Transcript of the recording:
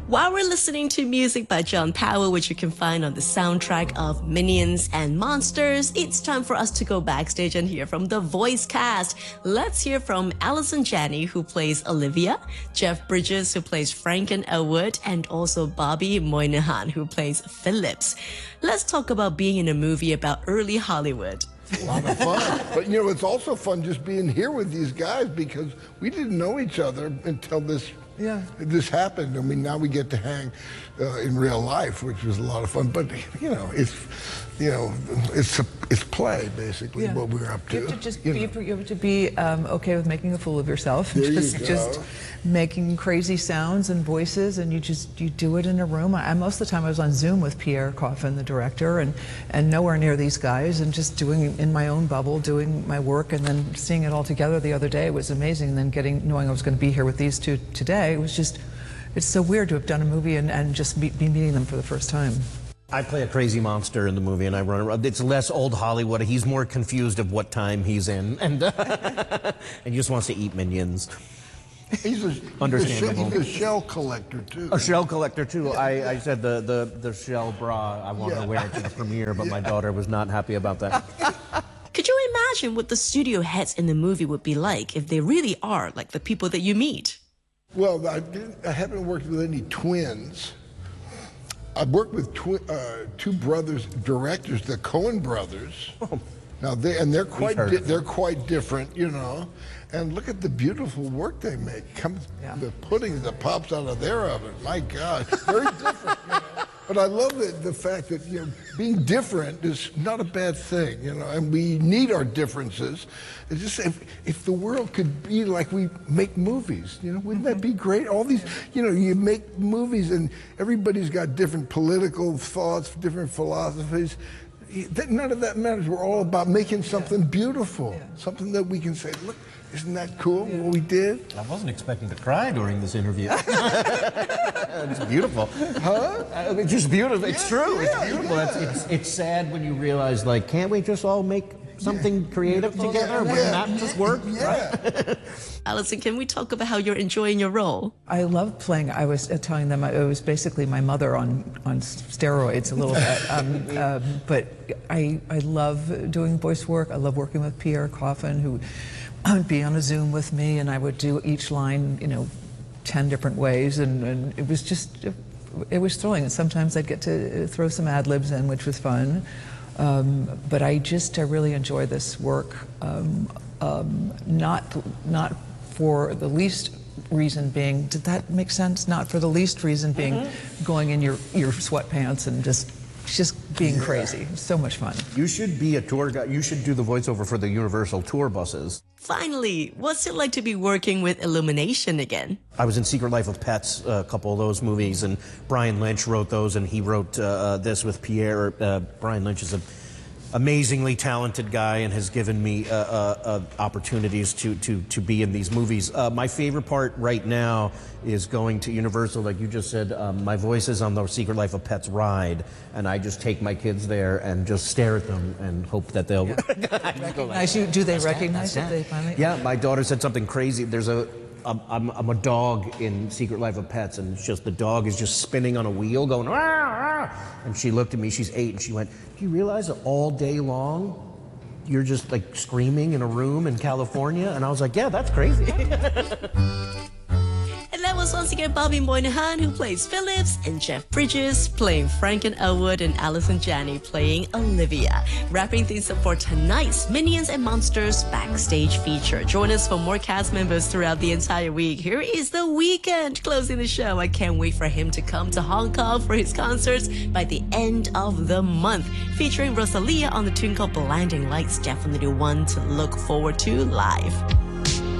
While we're listening to music by John Powell, which you can find on the soundtrack of Minions and Monsters, it's time for us to go backstage and hear from the voice cast. Let's hear from Allison Janney, who plays Olivia, Jeff Bridges, who plays Franken Elwood, and also Bobby Moynihan, who plays Phillips. Let's talk about being in a movie about early Hollywood. A lot of fun. But, you know, it's also fun just being here with these guys because we didn't know each other until this happened. I mean, now we get to hang in real life, which was a lot of fun. But, it's play, basically, what we're up to. You have to be okay with making a fool of yourself. There Just making crazy sounds and voices, and you do it in a room. Most of the time I was on Zoom with Pierre Coffin, the director, and nowhere near these guys, and just doing in my own bubble, doing my work, and then seeing it all together the other day was amazing. And then knowing I was going to be here with these two today, it's so weird to have done a movie and just be meeting them for the first time. I play a crazy monster in the movie, and I run around. It's less old Hollywood. He's more confused of what time he's in, and he just wants to eat minions. He's a shell collector, too. A shell collector, too. I said the shell bra I want to wear to the premiere, but my daughter was not happy about that. Could you imagine what the studio heads in the movie would be like if they really are like the people that you meet? Well, I haven't worked with any twins. I've worked with two brothers, directors, the Coen brothers. Oh. Now they're quite different, you know. And look at the beautiful work they make. The pudding that pops out of their oven. My God, very different. You know? But I love the fact that being different is not a bad thing, and we need our differences. It's just if the world could be like we make movies, wouldn't that be great? All these, you make movies and everybody's got different political thoughts, different philosophies. None of that matters. We're all about making something beautiful, something that we can say, look, isn't that cool what we did? I wasn't expecting to cry during this interview. It's beautiful. Huh? It's just beautiful. It's true. Yeah, it's beautiful. Yeah. It's sad when you realize, like, can't we just all make something creative together? Wouldn't that just work? Yeah. Right? Allison, can we talk about how you're enjoying your role? I love playing. I was telling them it was basically my mother on steroids a little bit. But I love doing voice work. I love working with Pierre Coffin, who would be on a Zoom with me, and I would do each line, 10 different ways, and it was just, it was thrilling. And sometimes I'd get to throw some ad libs in, which was fun. But I really enjoy this work. Not for the least reason being, did that make sense? Not for the least reason being going in your sweatpants and just being crazy. So much fun. You should be a tour guide. You should do the voiceover for the Universal tour buses. Finally, what's it like to be working with Illumination again? I was in Secret Life of Pets, a couple of those movies, and Brian Lynch wrote those, and he wrote this with Pierre. Brian Lynch is an amazingly talented guy and has given me opportunities to be in these movies. My favorite part right now is going to Universal, like you just said. My voice is on the Secret Life of Pets ride, and I just take my kids there and just stare at them and hope that they'll recognize you. Do they recognize it? They finally? Yeah, my daughter said something crazy. I'm a dog in Secret Life of Pets, and it's just the dog is just spinning on a wheel going, "Rah, rah." And she looked at me, she's 8, and she went, do you realize that all day long you're just like screaming in a room in California? And I was like, yeah, that's crazy. And that was once again Bobby Moynihan, who plays Phillips, and Jeff Bridges playing Franken Elwood, and Allison Janney playing Olivia. Wrapping things up for tonight's Minions and Monsters Backstage feature. Join us for more cast members throughout the entire week. Here is The Weeknd closing the show. I can't wait for him to come to Hong Kong for his concerts by the end of the month. Featuring Rosalia on the tune called Blinding Lights. Definitely one to look forward to live.